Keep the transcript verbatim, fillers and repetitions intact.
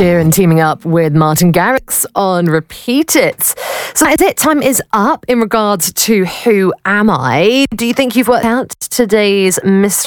Sheeran teaming up with Martin Garrix on Repeat It. So that's it. Time is up in regards to Who Am I? Do you think you've worked out today's mystery?